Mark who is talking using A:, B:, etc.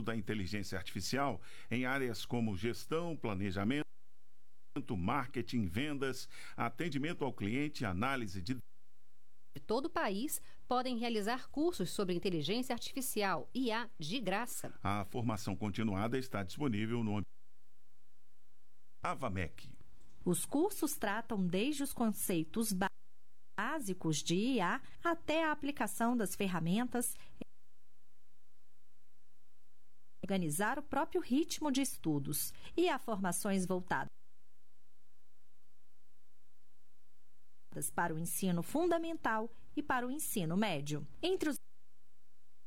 A: da inteligência artificial em áreas como gestão, planejamento, marketing, vendas, atendimento ao cliente, análise de
B: todo o país podem realizar cursos sobre inteligência artificial, IA, de graça.
A: A formação continuada está disponível no AvaMec.
C: Os cursos tratam desde os conceitos básicos de IA até a aplicação das ferramentas, organizar o próprio ritmo de estudos e há formações voltadas para o ensino fundamental e para o ensino médio. Entre os